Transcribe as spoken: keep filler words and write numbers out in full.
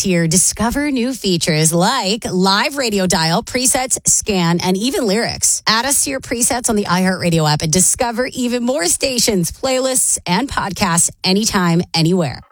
tier, discover new features like live radio dial, presets, scan, and even lyrics. Add us to your presets on the iHeartRadio app and discover even more stations, playlists, and podcasts anytime, anywhere.